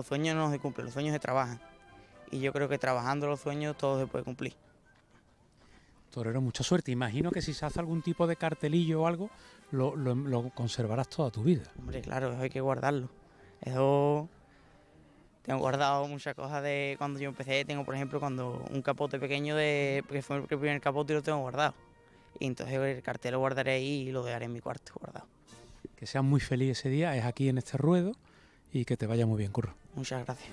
sueños no se cumplen, los sueños se trabajan. Y yo creo que trabajando los sueños todo se puede cumplir. Torero, mucha suerte. Imagino que si se hace algún tipo de cartelillo o algo, lo conservarás toda tu vida. Hombre, claro, eso hay que guardarlo. Eso tengo guardado muchas cosas de cuando yo empecé. Tengo, por ejemplo, cuando un capote pequeño que fue el primer capote y lo tengo guardado. Y entonces el cartel lo guardaré ahí y lo dejaré en mi cuarto guardado. Que seas muy feliz ese día, es aquí en este ruedo y que te vaya muy bien, Curro. Muchas gracias.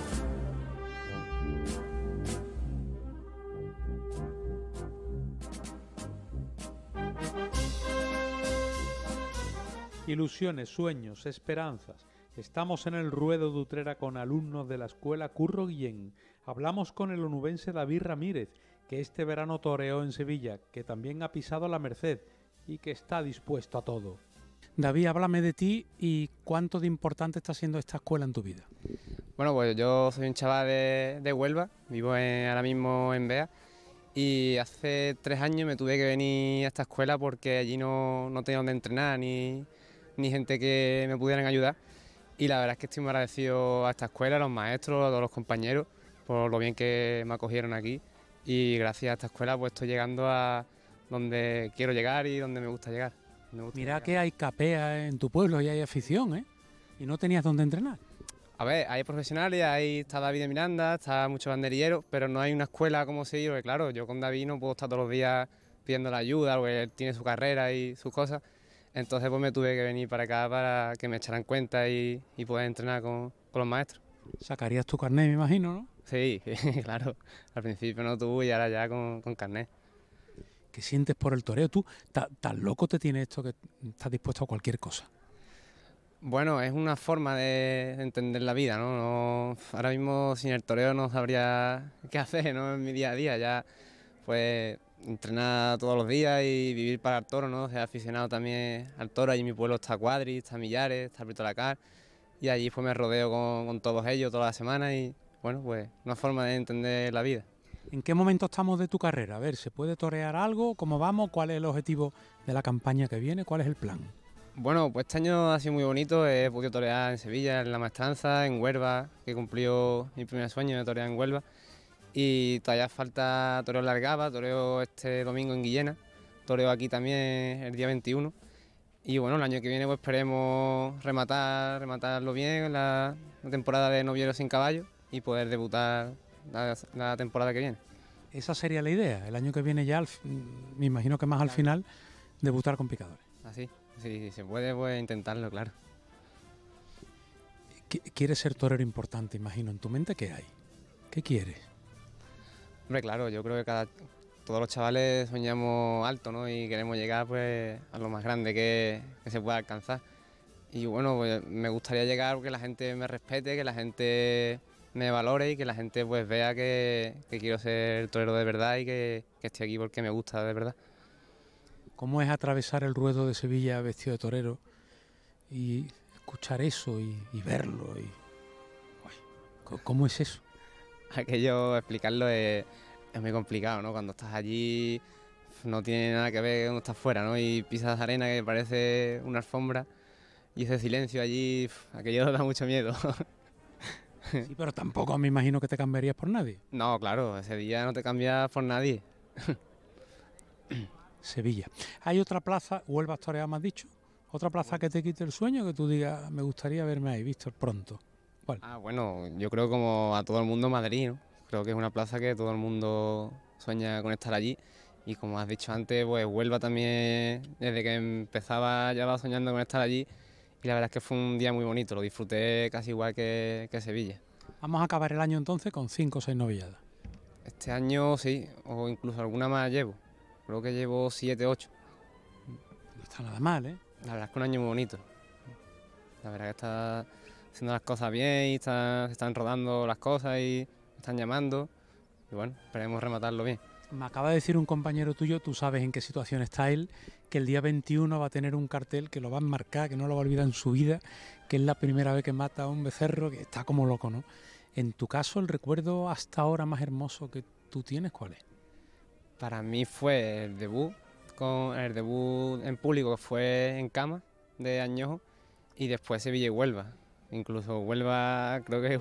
Ilusiones, sueños, esperanzas. Estamos en el ruedo de Utrera con alumnos de la escuela Curro Guillén. Hablamos con el onubense David Ramírez, que este verano toreó en Sevilla, que también ha pisado la Merced y que está dispuesto a todo. David, háblame de ti y cuánto de importante está siendo esta escuela en tu vida. Bueno, pues yo soy un chaval de Huelva, vivo ahora mismo en Bea y hace 3 años me tuve que venir a esta escuela porque allí no tenía donde entrenar ni gente que me pudieran ayudar. Y la verdad es que estoy muy agradecido a esta escuela, a los maestros, a todos los compañeros, por lo bien que me acogieron aquí. Y gracias a esta escuela pues estoy llegando a donde quiero llegar y donde me gusta llegar. Mira que hay capea en tu pueblo y hay afición, ¿eh? Y no tenías dónde entrenar. A ver, hay profesionales, ahí está David de Miranda, está muchos banderilleros, pero no hay una escuela como se porque claro, yo con David no puedo estar todos los días pidiendo la ayuda, porque él tiene su carrera y sus cosas. Entonces pues me tuve que venir para acá para que me echaran cuenta y poder entrenar con los maestros. Sacarías tu carnet, me imagino, ¿no? Sí, claro. Al principio no tuve y ahora ya con carnet. ¿Qué sientes por el toreo? ¿Tú tan loco te tiene esto que estás dispuesto a cualquier cosa? Bueno, es una forma de entender la vida, ¿no? Ahora mismo sin el toreo no sabría qué hacer, ¿no? En mi día a día ya, pues, entrenar todos los días y vivir para el toro, ¿no? Ser aficionado también al toro. Allí en mi pueblo está Cuadri, está Millares, está Brito Lacar y allí pues me rodeo con todos ellos toda la semana y, bueno, pues una forma de entender la vida. ¿En qué momento estamos de tu carrera? A ver, ¿se puede torear algo? ¿Cómo vamos? ¿Cuál es el objetivo de la campaña que viene? ¿Cuál es el plan? Bueno, pues este año ha sido muy bonito, he podido torear en Sevilla, en La Maestranza, en Huelva, que cumplió mi primer sueño de torear en Huelva. Y todavía falta toreo en Largaba, toreo este domingo en Guillena, toreo aquí también el día 21. Y bueno, el año que viene pues esperemos rematarlo bien en la temporada de Novieros sin Caballo y poder debutar la temporada que viene. Esa sería la idea, el año que viene ya, me imagino que más al final, debutar con picadores. Así, si se puede, pues intentarlo, claro. ¿Quieres ser torero importante, imagino? ¿En tu mente qué hay? ¿Qué quieres? Hombre, claro, yo creo que todos los chavales soñamos alto, ¿no? Y queremos llegar pues a lo más grande que se pueda alcanzar. Y bueno, pues me gustaría llegar porque la gente me respete, que la gente me valore y que la gente pues vea que quiero ser torero de verdad y que estoy aquí porque me gusta de verdad. ¿Cómo es atravesar el ruedo de Sevilla vestido de torero y escuchar eso y verlo? ¿Cómo es eso? Aquello, explicarlo es muy complicado, ¿no? Cuando estás allí no tiene nada que ver cuando estás fuera, ¿no? Y pisas arena que parece una alfombra y ese silencio allí, aquello da mucho miedo. Sí, pero tampoco me imagino que te cambiarías por nadie. No, claro, ese día no te cambias por nadie. Sevilla. ¿Hay otra plaza, Huelva toreado, me has dicho? ¿Otra plaza que te quite el sueño, que tú digas, me gustaría verme ahí, Víctor, pronto? ¿Cuál? Bueno, yo creo como a todo el mundo Madrid, ¿no? Creo que es una plaza que todo el mundo sueña con estar allí. Y como has dicho antes, pues Huelva también, desde que empezaba ya va soñando con estar allí. Y la verdad es que fue un día muy bonito, lo disfruté casi igual que Sevilla. Vamos a acabar el año entonces con 5 o 6 novilladas. Este año sí, o incluso alguna más llevo. Creo que llevo 7, 8. No está nada mal, ¿eh? La verdad es que un año muy bonito. La verdad que está haciendo las cosas bien y se están rodando las cosas y me están llamando. Y bueno, esperemos rematarlo bien. Me acaba de decir un compañero tuyo, tú sabes en qué situación está él, que el día 21 va a tener un cartel que lo va a enmarcar, que no lo va a olvidar en su vida, que es la primera vez que mata a un becerro, que está como loco, ¿no? En tu caso, el recuerdo hasta ahora más hermoso que tú tienes, ¿cuál es? Para mí fue el debut en público, que fue en Cama de Añojo, y después Sevilla y Huelva. Incluso Huelva creo que